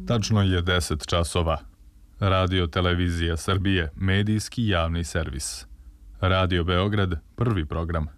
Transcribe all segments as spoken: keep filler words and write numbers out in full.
Tačno je deset časova. Radio Televizija Srbije, medijski javni servis. Radio Beograd, prvi program.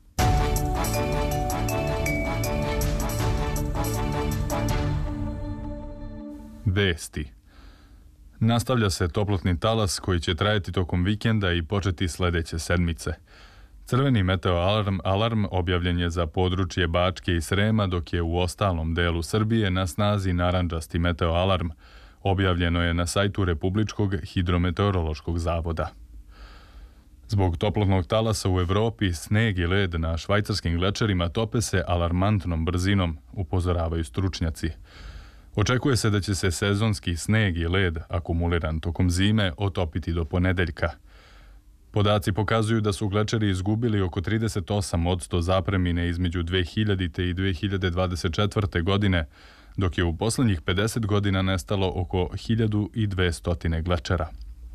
Vesti. Nastavlja se toplotni talas koji će trajati tokom vikenda i početi sledeće sedmice. Crveni meteo alarm, alarm objavljen je za područje Bačke i Srema, dok je u ostalom delu Srbije na snazi narandžasti meteo alarm. Objavljeno je na sajtu Republičkog hidrometeorološkog zavoda. Zbog toplotnog talasa u Evropi, sneg i led na švajcarskim glečerima tope se alarmantnom brzinom, upozoravaju stručnjaci. Očekuje se da će se sezonski sneg i led, akumuliran tokom zime, otopiti do ponedeljka. Podaci pokazuju da su glečeri izgubili oko trideset osam posto zapremine između dve hiljadite i dve hiljade dvadeset četvrte. godine, dok je u poslednjih pedeset godina nestalo oko hiljadu dvesta glečera.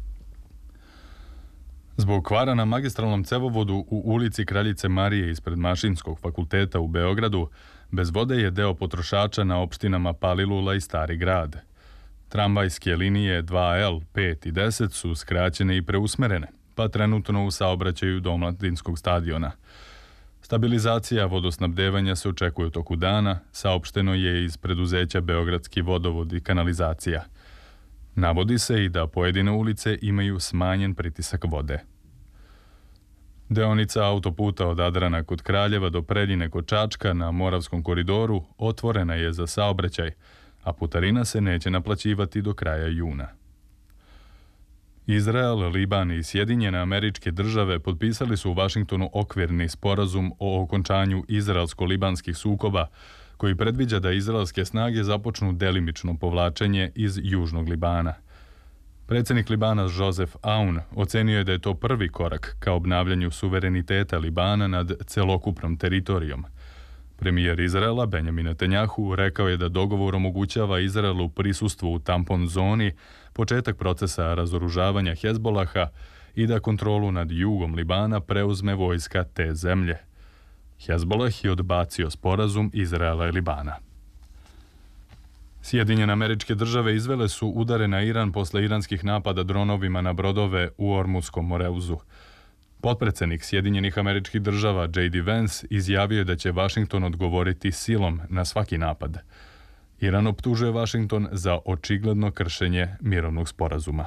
Zbog kvara na magistralnom cevovodu u ulici Kraljice Marije ispred Mašinskog fakulteta u Beogradu, bez vode je deo potrošača na opštinama Palilula i Stari grad. Tramvajske linije dva el, pet i deset su skraćene i preusmerene, pa trenutno u saobraćaju do Omladinskog stadiona. Stabilizacija vodosnabdevanja se očekuje u toku dana, saopšteno je iz preduzeća Beogradski vodovod i kanalizacija. Navodi se i da pojedine ulice imaju smanjen pritisak vode. Deonica autoputa od Adrana kod Kraljeva do Preljine kod Čačka na Moravskom koridoru otvorena je za saobraćaj, a putarina se neće naplaćivati do kraja juna. Izrael, Liban i Sjedinjene Američke Države potpisali su u Vašingtonu okvirni sporazum o okončanju izraelsko-libanskih sukoba, koji predviđa da izraelske snage započnu delimično povlačenje iz južnog Libana. Predsjednik Libana Joseph Aoun ocenio je da je to prvi korak ka obnavljanju suvereniteta Libana nad celokupnom teritorijom. Premijer Izraela Benjamin Netanjahu rekao je da dogovor omogućava Izraelu prisustvo u tampon zoni, početak procesa razoružavanja Hezbolaha i da kontrolu nad jugom Libana preuzme vojska te zemlje. Hezbolah je odbacio sporazum Izraela i Libana. Sjedinjene Američke Države izvele su udare na Iran posle iranskih napada dronovima na brodove u Ormutskom moreuzu. Potpredsednik Sjedinjenih Američkih Država J D Vance izjavio je da će Vašington odgovoriti silom na svaki napad. Iran optužuje Vašington za očigledno kršenje mirovnog sporazuma.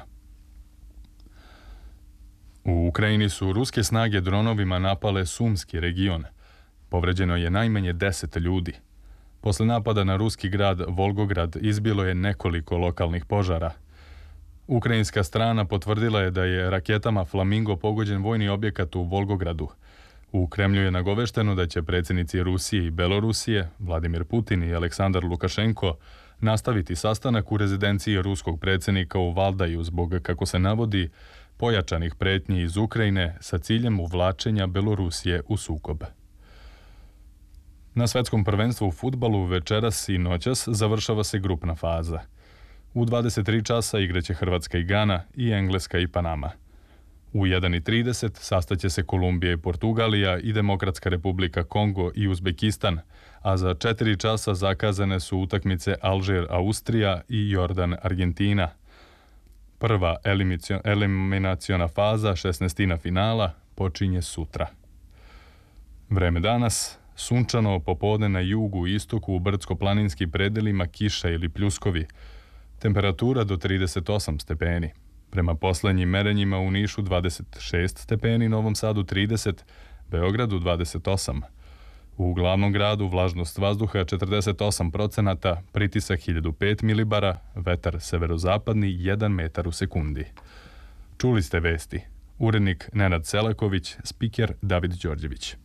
U Ukrajini su ruske snage dronovima napale Sumski region. Povređeno je najmanje deset ljudi. Posle napada na ruski grad Volgograd izbilo je nekoliko lokalnih požara. Ukrajinska strana potvrdila je da je raketama Flamingo pogođen vojni objekat u Volgogradu. U Kremlju je nagovešteno da će predsjednici Rusije i Belorusije, Vladimir Putin i Aleksandar Lukašenko, nastaviti sastanak u rezidenciji ruskog predsjednika u Valdaju zbog, kako se navodi, pojačanih pretnji iz Ukrajine sa ciljem uvlačenja Belorusije u sukob. Na svetskom prvenstvu u fudbalu večeras i noćas završava se grupna faza. U dvadeset tri časa igraće Hrvatska i Gana i Engleska i Panama. U jedan i trideset sastaće se Kolumbija i Portugalija i Demokratska republika Kongo i Uzbekistan, a za četiri časa zakazane su utakmice Alžir Austrija i Jordan Argentina. Prva eliminaciona faza, šesnaestina finala, počinje sutra. Vreme danas: sunčano, popodne na jugu i istoku u brdsko-planinskim predelima kiša ili pljuskovi. Temperatura do trideset osam stepeni. Prema poslednjim merenjima u Nišu dvadeset šest stepeni, Novom Sadu trideset, Beogradu dvadeset osam. U glavnom gradu vlažnost vazduha četrdeset osam procenata, pritisak hiljadu pet milibara, vetar severozapadni jedan metar u sekundi. Čuli ste vesti. Urednik Nenad Selaković, spiker David Đorđević.